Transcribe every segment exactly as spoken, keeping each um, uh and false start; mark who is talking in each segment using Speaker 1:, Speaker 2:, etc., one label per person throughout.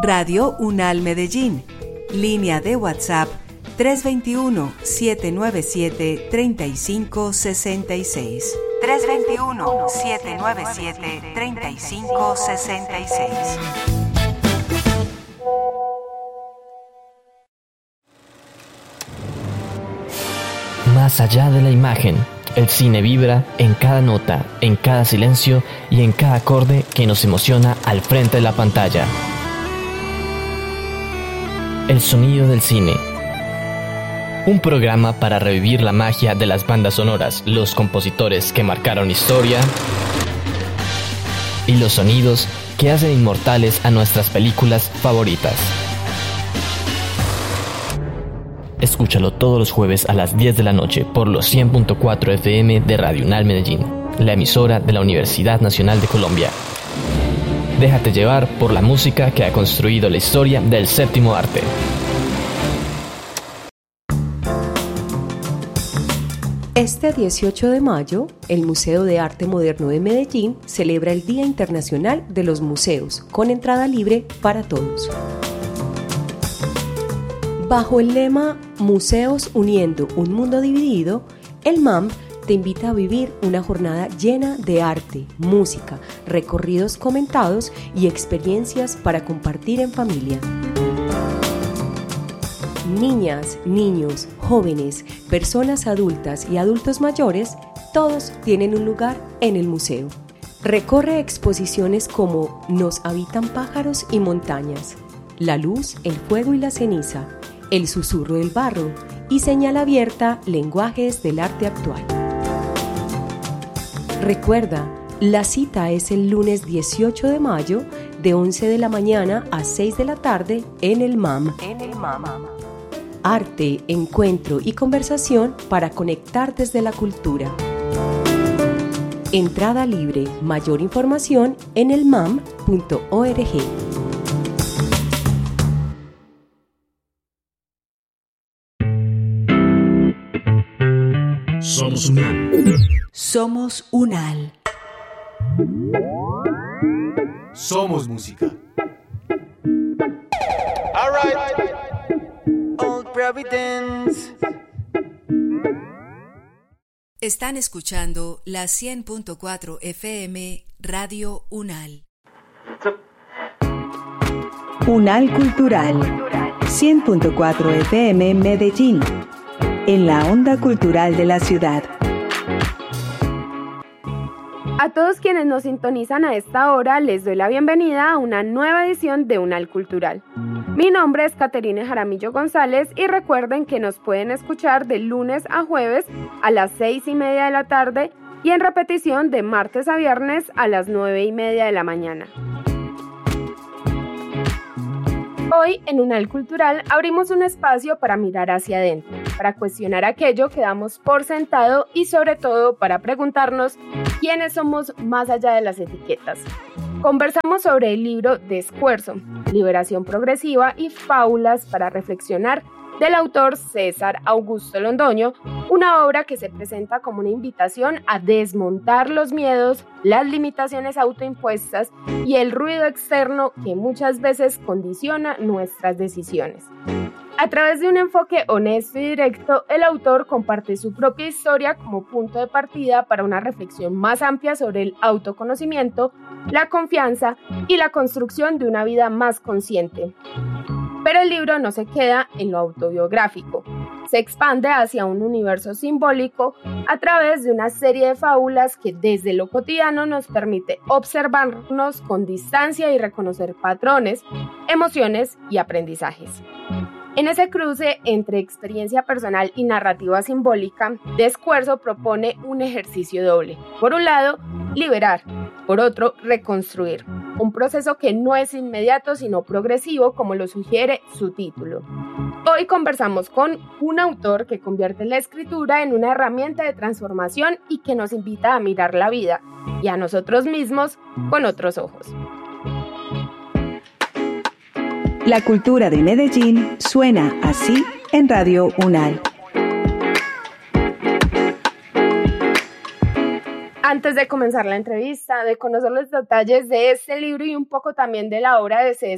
Speaker 1: Radio UNAL Medellín. Línea de WhatsApp tres dos uno, siete nueve siete, tres cinco seis seis. tres dos uno, siete nueve siete, tres cinco seis seis.
Speaker 2: Más allá de la imagen, el cine vibra en cada nota, en cada silencio y en cada acorde que nos emociona al frente de la pantalla. El sonido del cine. Un programa para revivir la magia de las bandas sonoras, los compositores que marcaron historia y los sonidos que hacen inmortales a nuestras películas favoritas. Escúchalo todos los jueves a las diez de la noche por los cien punto cuatro F M de Radio UNAL Medellín, la emisora de la Universidad Nacional de Colombia. Déjate llevar por la música que ha construido la historia del séptimo arte.
Speaker 3: Este dieciocho de mayo, el Museo de Arte Moderno de Medellín celebra el Día Internacional de los Museos, con entrada libre para todos. Bajo el lema Museos uniendo un mundo dividido, el M A M te invita a vivir una jornada llena de arte, música, recorridos comentados y experiencias para compartir en familia. Niñas, niños, jóvenes, personas adultas y adultos mayores, todos tienen un lugar en el museo. Recorre exposiciones como Nos habitan pájaros y montañas, La luz, el fuego y la ceniza, El susurro del barro y Señal abierta, lenguajes del arte actual. Recuerda, la cita es el lunes dieciocho de mayo de once de la mañana a seis de la tarde en el M A M. En el M A M. Arte, encuentro y conversación para conectar desde la cultura. Entrada libre. Mayor información en el mam punto org.
Speaker 4: Somos UNAL.
Speaker 1: Somos UNAL.
Speaker 4: Somos música.
Speaker 5: All right. Old Providence.
Speaker 1: Están escuchando la cien punto cuatro F M Radio UNAL.
Speaker 6: UNAL Cultural, cien punto cuatro F M Medellín, en la onda cultural de la ciudad.
Speaker 7: A todos quienes nos sintonizan a esta hora, les doy la bienvenida a una nueva edición de UNAL Cultural. Mi nombre es Caterine Jaramillo González y recuerden que nos pueden escuchar de lunes a jueves a las seis y media de la tarde y en repetición de martes a viernes a las nueve y media de la mañana. Hoy en UNAL Cultural abrimos un espacio para mirar hacia adentro, para cuestionar aquello que damos por sentado y sobre todo para preguntarnos quiénes somos más allá de las etiquetas. Conversamos sobre el libro Descuerzo, Liberación Progresiva y Fábulas para reflexionar del autor César Augusto Londoño, una obra que se presenta como una invitación a desmontar los miedos, las limitaciones autoimpuestas y el ruido externo que muchas veces condiciona nuestras decisiones. A través de un enfoque honesto y directo, el autor comparte su propia historia como punto de partida para una reflexión más amplia sobre el autoconocimiento, la confianza y la construcción de una vida más consciente. Pero el libro no se queda en lo autobiográfico, se expande hacia un universo simbólico a través de una serie de fábulas que desde lo cotidiano nos permite observarnos con distancia y reconocer patrones, emociones y aprendizajes. En ese cruce entre experiencia personal y narrativa simbólica, Descuerzo propone un ejercicio doble. Por un lado, liberar, por otro, reconstruir. Un proceso que no es inmediato sino progresivo, como lo sugiere su título. Hoy conversamos con un autor que convierte la escritura en una herramienta de transformación y que nos invita a mirar la vida y a nosotros mismos con otros ojos.
Speaker 6: La cultura de Medellín suena así en Radio UNAL.
Speaker 7: Antes de comenzar la entrevista, de conocer los detalles de este libro y un poco también de la obra de César,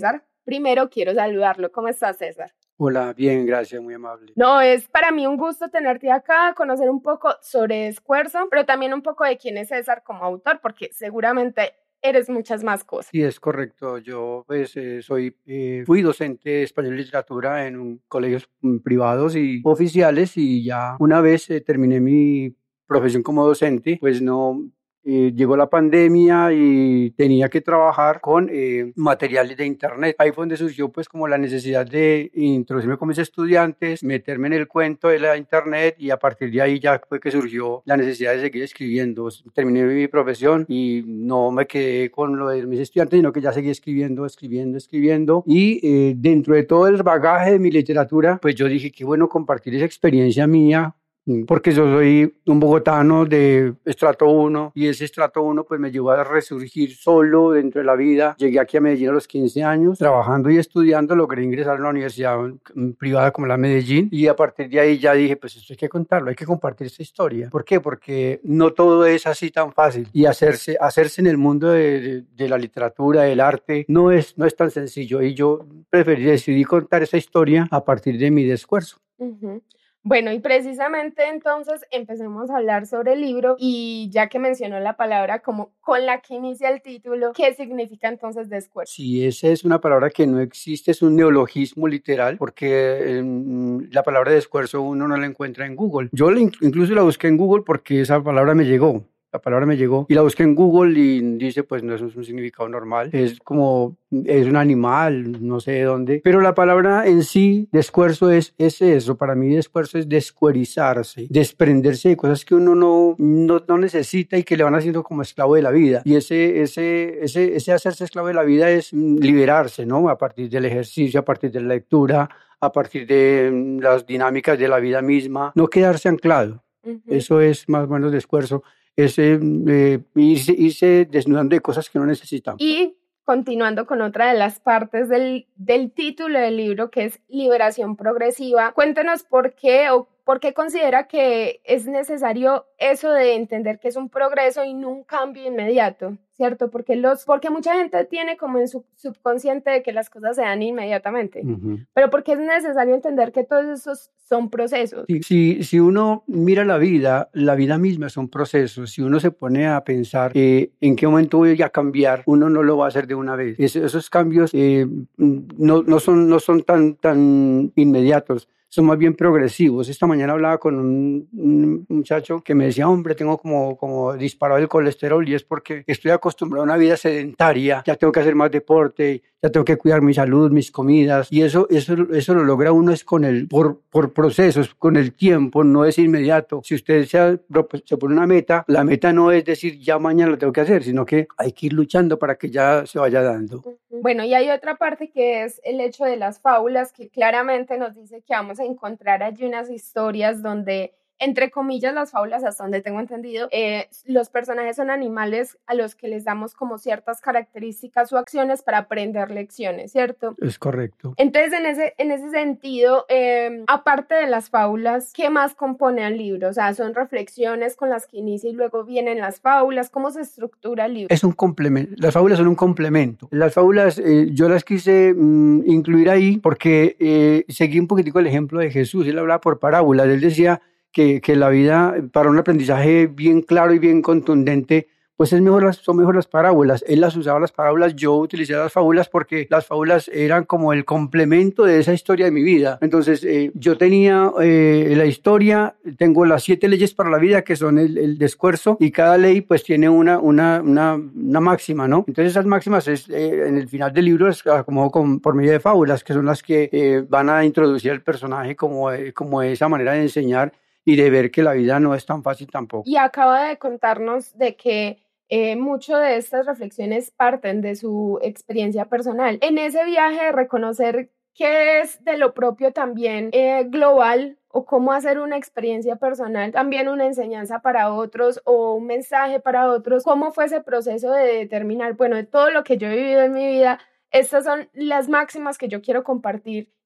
Speaker 7: primero quiero saludarlo. ¿Cómo estás, César?
Speaker 8: Hola, bien, gracias, muy amable.
Speaker 7: No, es para mí un gusto tenerte acá, conocer un poco sobre Escuerzo, pero también un poco de quién es César como autor, porque seguramente eres muchas más cosas.
Speaker 8: Sí, es correcto. Yo pues eh, soy, eh, fui docente de español y literatura en un, colegios mm, privados y oficiales, y ya una vez eh, terminé mi profesión como docente, pues no... Eh, llegó la pandemia y tenía que trabajar con eh, materiales de internet. Ahí fue donde surgió pues como la necesidad de introducirme con mis estudiantes, meterme en el cuento de la internet, y a partir de ahí ya fue que surgió la necesidad de seguir escribiendo. Terminé mi profesión y no me quedé con lo de mis estudiantes, sino que ya seguí escribiendo, escribiendo, escribiendo y eh, dentro de todo el bagaje de mi literatura, pues yo dije qué bueno compartir esa experiencia mía, porque yo soy un bogotano de estrato uno, y ese estrato uno pues me llevó a resurgir solo dentro de la vida. Llegué aquí a Medellín a los quince años, trabajando y estudiando, logré ingresar a una universidad privada como la Medellín, y a partir de ahí ya dije, pues esto hay que contarlo, hay que compartir esta historia. ¿Por qué? Porque no todo es así tan fácil, y hacerse, hacerse en el mundo de, de, de la literatura, del arte, no es, no es tan sencillo, y yo preferí, decidí contar esa historia a partir de mi esfuerzo.
Speaker 7: Uh-huh. Bueno, y precisamente entonces empecemos a hablar sobre el libro, y ya que mencionó la palabra como con la que inicia el título, ¿qué significa entonces Descuerzo?
Speaker 8: Sí, esa es una palabra que no existe, es un neologismo literal, porque eh, la palabra descuerzo uno no la encuentra en Google. Yo la, incluso la busqué en Google porque esa palabra me llegó. La palabra me llegó y la busqué en Google y dice, pues no es un significado normal, es como, es un animal, no sé de dónde, pero la palabra en sí, descuerzo, es, es eso. Para mí descuerzo es descuerizarse, desprenderse de cosas que uno no, no, no necesita y que le van haciendo como esclavo de la vida, y ese, ese, ese, ese hacerse esclavo de la vida es liberarse, ¿no? A partir del ejercicio, a partir de la lectura, a partir de las dinámicas de la vida misma, no quedarse anclado. Uh-huh. Eso es más o menos descuerzo. Es eh, irse, irse desnudando de cosas que no necesitamos.
Speaker 7: Y continuando con otra de las partes del, del título del libro, que es Liberación Progresiva, cuéntenos por qué o por qué considera que es necesario eso de entender que es un progreso y no un cambio inmediato, ¿cierto? Porque, los, porque mucha gente tiene como en su subconsciente de que las cosas se dan inmediatamente, uh-huh. pero porque es necesario entender que todos esos son procesos.
Speaker 8: Sí, si, si uno mira la vida, la vida misma es un proceso. Si uno se pone a pensar eh, en qué momento voy a cambiar, uno no lo va a hacer de una vez. Es, esos cambios eh, no, no son, no son tan, tan inmediatos, son más bien progresivos. Esta mañana hablaba con un, un muchacho que me decía, hombre, tengo como, como disparado el colesterol, y es porque estoy acostumbrado a una vida sedentaria, ya tengo que hacer más deporte, ya tengo que cuidar mi salud, mis comidas, y eso, eso, eso lo logra uno es con el, por, por procesos, con el tiempo, no es inmediato. Si usted se, se pone una meta, la meta no es decir, ya mañana lo tengo que hacer, sino que hay que ir luchando para que ya se vaya dando.
Speaker 7: Bueno, y hay otra parte que es el hecho de las fábulas, que claramente nos dice que vamos a encontrar allí unas historias donde, entre comillas, las fábulas, hasta donde tengo entendido, eh, los personajes son animales a los que les damos como ciertas características o acciones para aprender lecciones, ¿cierto?
Speaker 8: Es correcto.
Speaker 7: Entonces, en ese, en ese sentido, eh, aparte de las fábulas, ¿qué más compone el libro? O sea, ¿son reflexiones con las que inicia y luego vienen las fábulas? ¿Cómo se estructura el libro?
Speaker 8: Es un complemento. Las fábulas son un complemento. Las fábulas eh, yo las quise mm, incluir ahí porque eh, seguí un poquitico el ejemplo de Jesús. Él hablaba por parábolas. Él decía Que, que la vida, para un aprendizaje bien claro y bien contundente, pues es mejor las, son mejor las parábolas. Él las usaba las parábolas, yo utilicé las fábulas porque las fábulas eran como el complemento de esa historia de mi vida. Entonces eh, yo tenía eh, la historia, tengo las siete leyes para la vida, que son el, el descuerzo, y cada ley pues tiene una, una, una, una máxima, ¿no? Entonces esas máximas es, eh, en el final del libro es como con, por medio de fábulas, que son las que eh, van a introducir al personaje como, eh, como esa manera de enseñar y de ver que la vida no es tan fácil tampoco.
Speaker 7: Y acaba de contarnos de que eh, mucho de estas reflexiones parten de su experiencia personal. En ese viaje de reconocer qué es de lo propio también eh, global, o cómo hacer una experiencia personal también una enseñanza para otros o un mensaje para otros, ¿cómo fue ese proceso de determinar, bueno, de todo lo que yo he vivido en mi vida, estas son las máximas que yo quiero compartir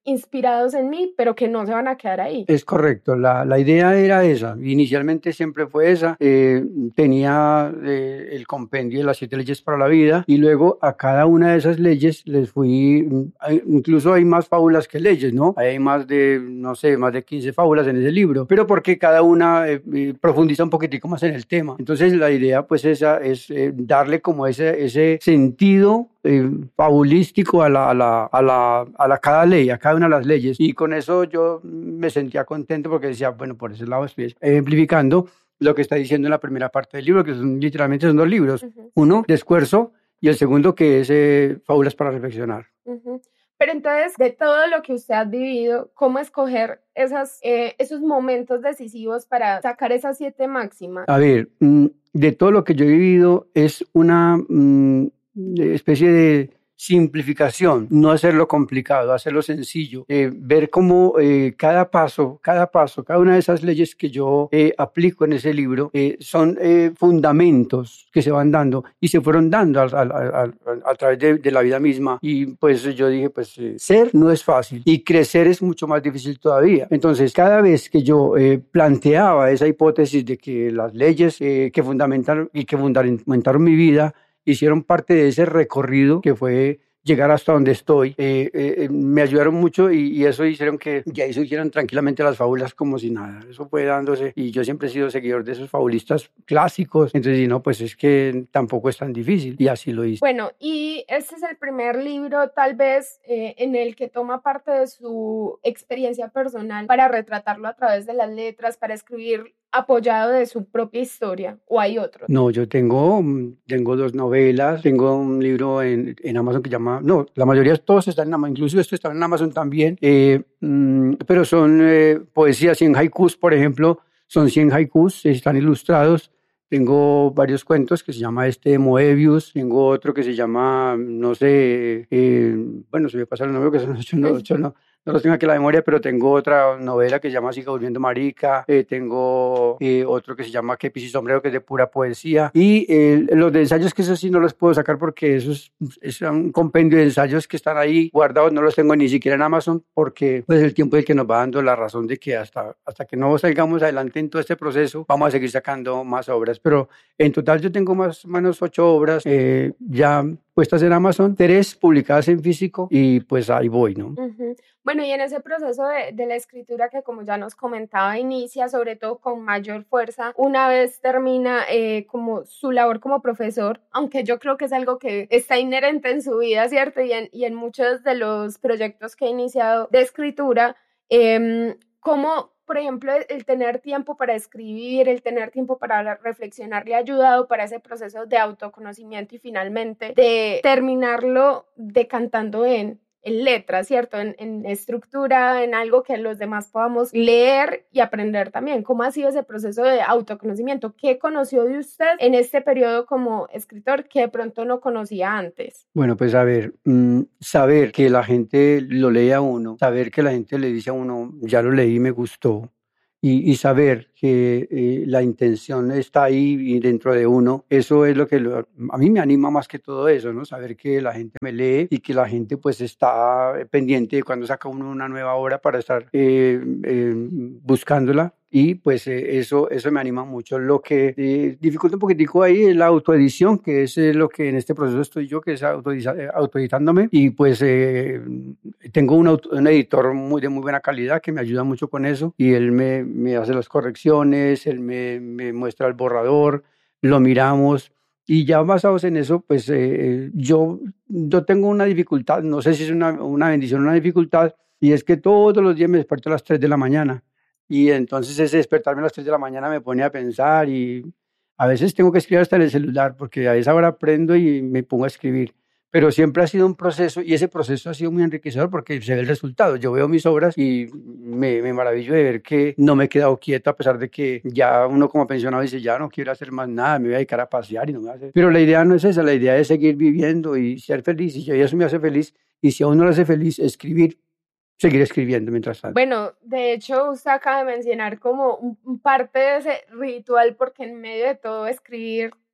Speaker 7: inspirados en mí, pero que no se van a quedar ahí.
Speaker 8: Es correcto, la, la idea era esa, inicialmente siempre fue esa, eh, tenía eh, el compendio de las siete leyes para la vida y luego a cada una de esas leyes les fui, incluso hay más fábulas que leyes, ¿no? Hay más de, no sé, más de quince fábulas en ese libro, pero porque cada una eh, eh, profundiza un poquitico más en el tema. Entonces la idea pues esa es eh, darle como ese, ese sentido eh, fabulístico a la, a, la, a, la, a la cada ley, a cada una de las leyes, y con eso yo me sentía contento porque decía, bueno, por ese lado estoy ejemplificando lo que está diciendo en la primera parte del libro, que son, literalmente son dos libros, uh-huh. Uno de esfuerzo y el segundo que es eh, fábulas para reflexionar.
Speaker 7: Uh-huh. Pero entonces, de todo lo que usted ha vivido, ¿cómo escoger esas, eh, esos momentos decisivos para sacar esas siete máximas?
Speaker 8: A ver, de todo lo que yo he vivido es una mm, especie de simplificación, no hacerlo complicado, hacerlo sencillo, eh, ver cómo eh, cada paso, cada paso, cada una de esas leyes que yo eh, aplico en ese libro eh, son eh, fundamentos que se van dando y se fueron dando a, a, a, a, a través de, de la vida misma, y pues yo dije, pues eh, ser no es fácil y crecer es mucho más difícil todavía. Entonces cada vez que yo eh, planteaba esa hipótesis de que las leyes eh, que fundamentaron y que fundamentaron mi vida hicieron parte de ese recorrido que fue llegar hasta donde estoy, eh, eh, me ayudaron mucho y, y eso hicieron que ya ahí surgieran tranquilamente las fábulas como si nada. Eso fue dándose, y yo siempre he sido seguidor de esos fabulistas clásicos, entonces no, pues es que tampoco es tan difícil, y así lo hice.
Speaker 7: Bueno, y este es el primer libro tal vez eh, en el que toma parte de su experiencia personal para retratarlo a través de las letras, para escribir apoyado de su propia historia, ¿o hay otro?
Speaker 8: No, yo tengo, tengo dos novelas, tengo un libro en, en Amazon que llama, no, la mayoría todos están en Amazon, incluso esto está en Amazon también, eh, mm, pero son eh, poesías, cien haikus, por ejemplo, son cien haikus, están ilustrados. Tengo varios cuentos que se llama este Moebius, tengo otro que se llama, no sé, eh, bueno, se me pasa el nombre que son ocho, no, ocho, no, no los tengo aquí en la memoria, pero tengo otra novela que se llama Siga Volviendo Marica, eh, tengo eh, otro que se llama Kepis y Sombrero, que es de pura poesía, y eh, los de ensayos, que eso sí no los puedo sacar porque eso es, es un compendio de ensayos que están ahí guardados, no los tengo ni siquiera en Amazon, porque pues el tiempo es el que nos va dando la razón de que hasta, hasta que no salgamos adelante en todo este proceso, vamos a seguir sacando más obras, pero en total yo tengo más o menos ocho obras eh, ya puestas en Amazon, tres publicadas en físico, y pues ahí voy, ¿no?
Speaker 7: Uh-huh. Bueno, y en ese proceso de, de la escritura que, como ya nos comentaba, inicia sobre todo con mayor fuerza una vez termina eh, como su labor como profesor, aunque yo creo que es algo que está inherente en su vida, ¿cierto? Y en, y en muchos de los proyectos que he iniciado de escritura, eh, ¿cómo, por ejemplo, el tener tiempo para escribir, el tener tiempo para reflexionar le ha ayudado para ese proceso de autoconocimiento y finalmente de terminarlo decantando en, en letras, ¿cierto? En, en estructura, en algo que los demás podamos leer y aprender también? ¿Cómo ha sido ese proceso de autoconocimiento? ¿Qué conoció de usted en este periodo como escritor que de pronto no conocía antes?
Speaker 8: Bueno, pues a ver, mmm, saber que la gente lo lee a uno, saber que la gente le dice a uno, ya lo leí, me gustó, y, y saber que eh, la intención está ahí dentro de uno, eso es lo que lo, a mí me anima más que todo eso, ¿no? Saber que la gente me lee y que la gente pues está pendiente de cuando saca uno una nueva obra para estar eh, eh, buscándola. Y pues eh, eso, eso me anima mucho. Lo que eh, dificulta un poquitico ahí es la autoedición, que es eh, lo que en este proceso estoy yo, que es autoediza- autoeditándome, y pues eh, tengo un, auto, un editor muy, de muy buena calidad que me ayuda mucho con eso, y él me, me hace las correcciones, él me, me muestra el borrador, lo miramos, y ya basados en eso, pues eh, yo, yo tengo una dificultad, no sé si es una, una bendición o una dificultad, y es que todos los días me despierto a las tres de la mañana. Y entonces ese despertarme a las tres de la mañana me pone a pensar, y a veces tengo que escribir hasta en el celular porque a esa hora prendo y me pongo a escribir. Pero siempre ha sido un proceso, y ese proceso ha sido muy enriquecedor porque se ve el resultado. Yo veo mis obras y me, me maravillo de ver que no me he quedado quieto, a pesar de que ya uno como pensionado dice, ya no quiero hacer más nada, me voy a dedicar a pasear y no me voy a hacer. Pero la idea no es esa, la idea es seguir viviendo y ser feliz, y eso me hace feliz. Y si a uno le hace feliz escribir, seguir escribiendo mientras tanto.
Speaker 7: Bueno, de hecho usted acaba de mencionar como un, un parte de ese ritual, porque en medio de todo escribir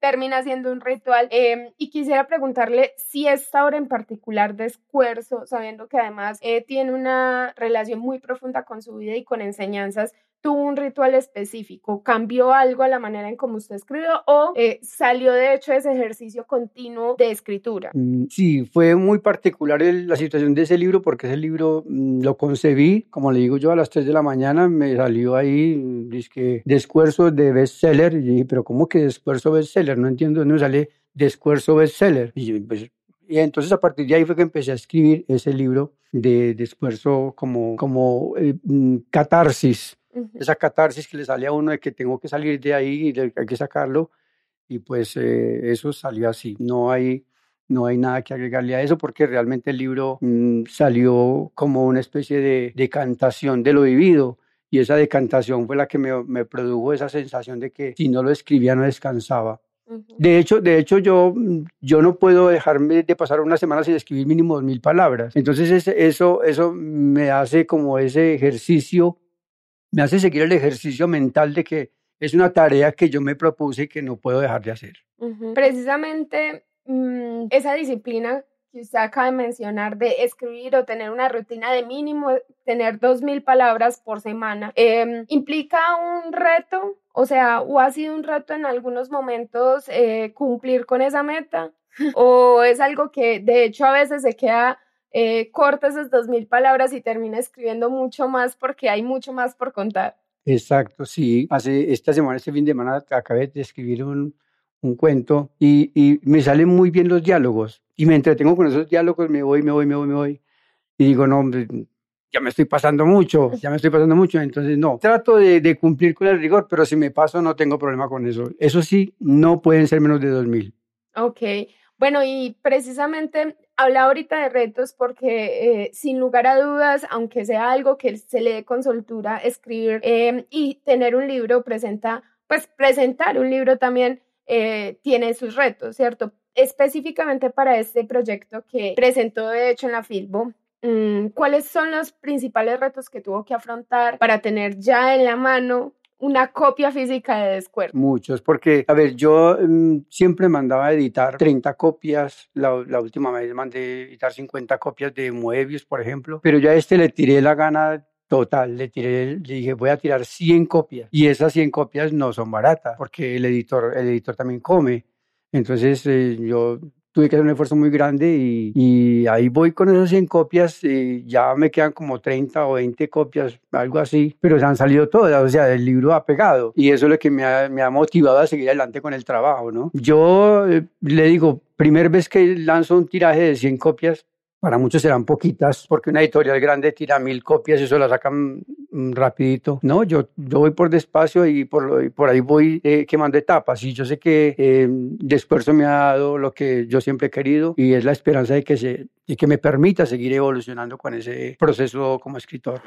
Speaker 7: termina siendo un ritual. Eh, y quisiera preguntarle si esta obra en particular de Esquerzo, sabiendo que además eh, tiene una relación muy profunda con su vida y con enseñanzas, tuvo un ritual específico, cambió algo a la manera en cómo usted escribió o eh, salió de hecho de ese ejercicio continuo de escritura.
Speaker 8: Sí, fue muy particular el, la situación de ese libro porque ese libro mmm, lo concebí, como le digo yo, a las tres de la mañana me salió ahí, dizque, de Esquerzo de bestseller, y dije, pero ¿cómo que de Esquerzo bestseller? No entiendo dónde me sale de Esquerzo bestseller. Y, yo, pues, y entonces a partir de ahí fue que empecé a escribir ese libro de, de Esquerzo como, como eh, catarsis. Uh-huh. Esa catarsis que le sale a uno de que tengo que salir de ahí y de, hay que sacarlo, y pues eh, eso salió así. No hay, no hay nada que agregarle a eso porque realmente el libro mmm, salió como una especie de decantación de lo vivido, y esa decantación fue la que me, me produjo esa sensación de que si no lo escribía no descansaba. Uh-huh. De hecho, de hecho yo, yo no puedo dejarme de pasar una semana sin escribir mínimo dos mil palabras. Entonces ese, eso, eso me hace como ese ejercicio, me hace seguir el ejercicio mental de que es una tarea que yo me propuse y que no puedo dejar de hacer.
Speaker 7: Uh-huh. Precisamente mmm, esa disciplina que usted acaba de mencionar de escribir o tener una rutina de mínimo, tener dos mil palabras por semana, eh, ¿implica un reto? O sea, ¿o ha sido un reto en algunos momentos eh, cumplir con esa meta? ¿O es algo que de hecho a veces se queda eh, corta esas dos mil palabras y termina escribiendo mucho más porque hay mucho más por contar?
Speaker 8: Exacto, sí. Hace esta semana, este fin de semana, acabé de escribir un, un cuento y, y me salen muy bien los diálogos y me entretengo con esos diálogos, me voy, me voy, me voy, me voy y digo, no, hombre, ya me estoy pasando mucho, ya me estoy pasando mucho, entonces no. Trato de, de cumplir con el rigor, pero si me paso no tengo problema con eso. Eso sí, no pueden ser menos de dos mil.
Speaker 7: Ok. Bueno, y precisamente habla ahorita de retos porque eh, sin lugar a dudas, aunque sea algo que se le dé con soltura, escribir eh, y tener un libro presenta, pues presentar un libro también eh, tiene sus retos, ¿cierto? Específicamente para este proyecto que presentó de hecho en la Filbo, mmm, ¿cuáles son los principales retos que tuvo que afrontar para tener ya en la mano una copia física de Esquerzo?
Speaker 8: Muchos, porque, a ver, yo um, siempre mandaba a editar treinta copias, la, la última vez mandé editar cincuenta copias de Moebius, por ejemplo, pero ya a este le tiré la gana total, le tiré, le dije, voy a tirar cien copias, y esas cien copias no son baratas, porque el editor, el editor también come, entonces eh, yo tuve que hacer un esfuerzo muy grande y, y ahí voy con esas cien copias, y ya me quedan como treinta o veinte copias, algo así, pero se han salido todas, o sea, el libro ha pegado y eso es lo que me ha, me ha motivado a seguir adelante con el trabajo, ¿no? Yo eh, le digo, primera vez que lanzo un tiraje de cien copias, para muchos serán poquitas, porque una editorial grande tira mil copias y eso la sacan mm, rapidito. No, yo, yo voy por despacio y por, y por ahí voy eh, quemando etapas. Y yo sé que eh, de Esquerzo me ha dado lo que yo siempre he querido y es la esperanza de que, se, de que me permita seguir evolucionando con ese proceso como escritor.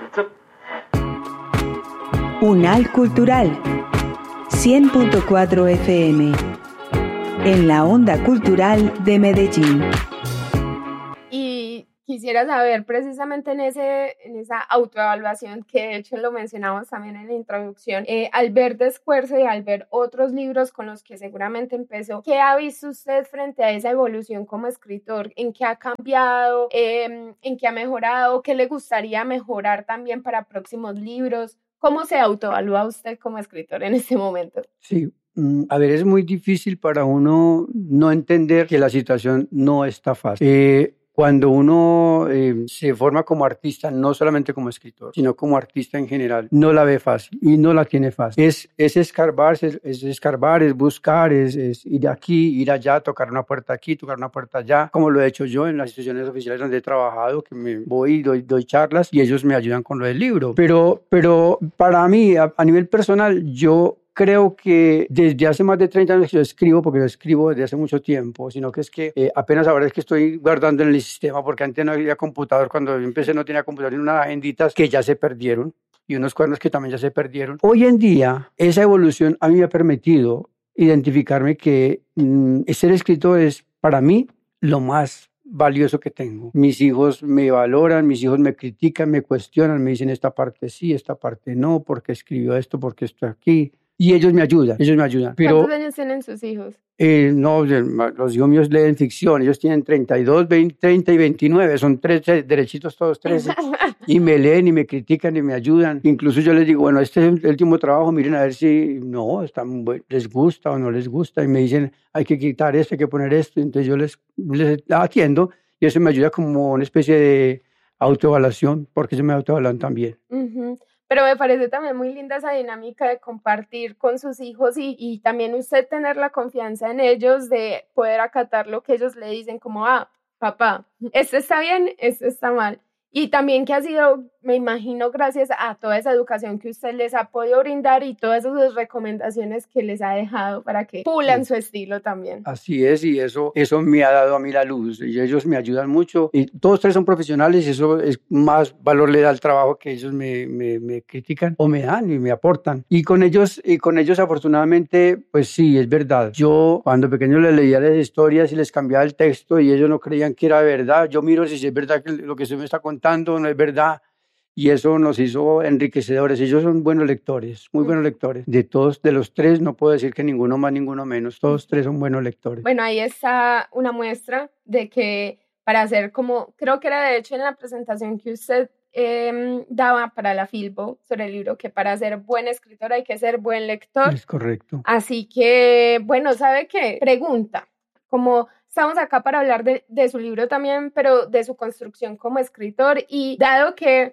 Speaker 6: Unal Cultural, cien punto cuatro F M, en la onda cultural de Medellín.
Speaker 7: Quisiera saber precisamente en, ese, en esa autoevaluación que de hecho lo mencionamos también en la introducción, eh, al ver de Esquerzo y al ver otros libros con los que seguramente empezó, ¿qué ha visto usted frente a esa evolución como escritor? ¿En qué ha cambiado? Eh, ¿En qué ha mejorado? ¿Qué le gustaría mejorar también para próximos libros? ¿Cómo se autoevalúa usted como escritor en este momento?
Speaker 8: Sí. A ver, es muy difícil para uno no entender que la situación no está fácil. Eh, Cuando uno eh, se forma como artista, no solamente como escritor, sino como artista en general, no la ve fácil y no la tiene fácil. Es, es escarbar, es, es escarbar, es buscar, es, es ir aquí, ir allá, tocar una puerta aquí, tocar una puerta allá, como lo he hecho yo en las instituciones oficiales donde he trabajado, que me voy y doy, doy charlas y ellos me ayudan con lo del libro. Pero, pero para mí, a, a nivel personal, yo creo que desde hace más de treinta años que yo escribo, porque yo escribo desde hace mucho tiempo, sino que es que eh, apenas ahora es que estoy guardando en el sistema, porque antes no había computador, cuando yo empecé no tenía computador, y unas agenditas que ya se perdieron y unos cuadernos que también ya se perdieron. Hoy en día, esa evolución a mí me ha permitido identificarme que mmm, ser escritor es para mí lo más valioso que tengo. Mis hijos me valoran, mis hijos me critican, me cuestionan, me dicen esta parte sí, esta parte no, porque escribió esto, porque esto aquí. y ellos me ayudan, ellos me ayudan. Pero,
Speaker 7: ¿cuántos años tienen sus hijos?
Speaker 8: Eh, no, los hijos míos leen ficción, ellos tienen treinta y dos, veinte, treinta y veintinueve, son tres derechitos todos trece, y me leen y me critican y me ayudan. Incluso yo les digo, bueno, este es el último trabajo, miren a ver si no, están, les gusta o no les gusta, y me dicen, hay que quitar esto, hay que poner esto, entonces yo les, les atiendo, y eso me ayuda como una especie de autoevaluación, porque se me autoevalúan también.
Speaker 7: Uh-huh. Pero me parece también muy linda esa dinámica de compartir con sus hijos y, y también usted tener la confianza en ellos de poder acatar lo que ellos le dicen como, ah, papá, esto está bien, esto está mal. Y también que ha sido, me imagino, gracias a toda esa educación que usted les ha podido brindar y todas esas recomendaciones que les ha dejado para que pulan su estilo también.
Speaker 8: Así es, y eso, eso me ha dado a mí la luz, y ellos me ayudan mucho, y todos tres son profesionales, y eso es más valor le da al trabajo que ellos me, me, me critican o me dan y me aportan. Y con ellos, y con ellos afortunadamente, pues sí, es verdad. Yo cuando pequeño les leía las historias y les cambiaba el texto y ellos no creían que era verdad, yo miro si es verdad que lo que se me está contando no es verdad, y eso nos hizo enriquecedores. Ellos son buenos lectores, muy buenos lectores. De todos, de los tres, no puedo decir que ninguno más, ninguno menos. Todos tres son buenos lectores.
Speaker 7: Bueno, ahí está una muestra de que para hacer como, creo que era de hecho en la presentación que usted eh, daba para la Filbo sobre el libro, que para ser buen escritor hay que ser buen lector.
Speaker 8: Es correcto.
Speaker 7: Así que, bueno, ¿sabe qué? Pregunta, como... Estamos acá para hablar de, de su libro también, pero de su construcción como escritor, y dado que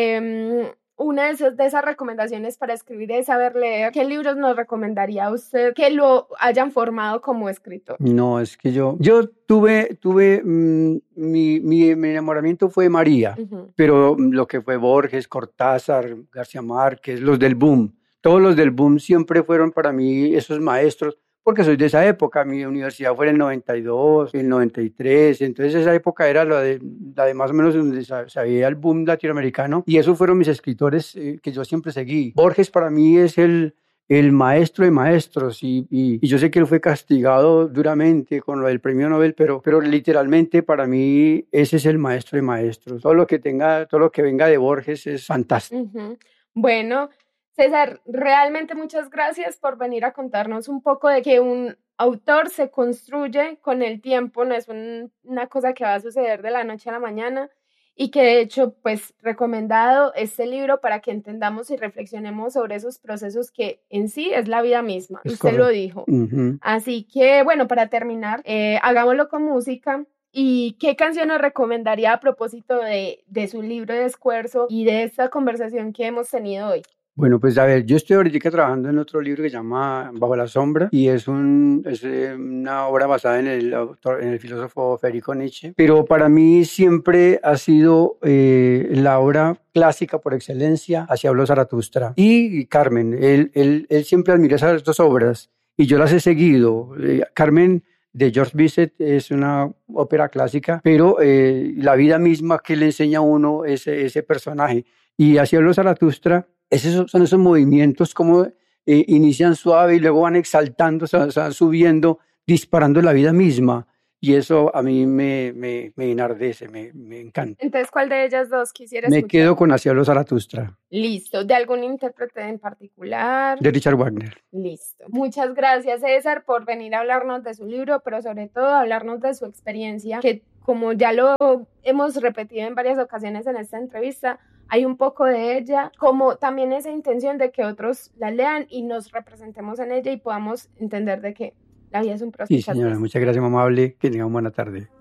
Speaker 7: eh, una de esas, de esas recomendaciones para escribir es saber leer, ¿qué libros nos recomendaría a usted que lo hayan formado como escritor?
Speaker 8: No, es que yo, yo tuve, tuve mmm, mi, mi, mi enamoramiento fue María, uh-huh. Pero lo que fue Borges, Cortázar, García Márquez, los del boom, todos los del boom siempre fueron para mí esos maestros, porque soy de esa época. Mi universidad fue en el noventa y dos, en el noventa y tres, entonces esa época era la de, la de más o menos donde se veía el boom latinoamericano, y esos fueron mis escritores eh, que yo siempre seguí. Borges para mí es el, el maestro de maestros, y, y, y yo sé que él fue castigado duramente con lo del premio Nobel, pero, pero literalmente para mí ese es el maestro de maestros. Todo lo que tenga, todo lo que venga de Borges es fantástico.
Speaker 7: Uh-huh. Bueno, César, realmente muchas gracias por venir a contarnos un poco de que un autor se construye con el tiempo, no es un, una cosa que va a suceder de la noche a la mañana, y que de hecho, pues, recomendado este libro para que entendamos y reflexionemos sobre esos procesos que en sí es la vida misma, es usted correcto. Lo dijo. Uh-huh. Así que, bueno, para terminar, eh, hagámoslo con música. ¿Y qué canción nos recomendaría a propósito de, de su libro de Escuerzo y de esta conversación que hemos tenido hoy?
Speaker 8: Bueno, pues a ver, yo estoy ahorita trabajando en otro libro que se llama Bajo la Sombra, y es, un, es una obra basada en el, autor, en el filósofo Federico Nietzsche, pero para mí siempre ha sido eh, la obra clásica por excelencia, Así habló Zaratustra. Y Carmen, él, él, él siempre admira esas dos obras, y yo las he seguido. Eh, Carmen de George Bizet es una ópera clásica, pero eh, la vida misma que le enseña a uno ese, ese personaje. Y Así habló Zaratustra, esos son esos movimientos como eh, inician suave y luego van exaltando, se van subiendo, disparando la vida misma. Y eso a mí me, me, me enardece, me, me encanta.
Speaker 7: Entonces, ¿cuál de ellas dos quisieras
Speaker 8: Me
Speaker 7: escuchar?
Speaker 8: quedo con Así habló Zaratustra.
Speaker 7: Listo. ¿De algún intérprete en particular?
Speaker 8: De Richard Wagner.
Speaker 7: Listo. Muchas gracias, César, por venir a hablarnos de su libro, pero sobre todo hablarnos de su experiencia, que como ya lo hemos repetido en varias ocasiones en esta entrevista, hay un poco de ella, como también esa intención de que otros la lean y nos representemos en ella y podamos entender de que la vida es un proceso.
Speaker 8: Sí, señora, muchas gracias, muy amable, que tengan buena tarde.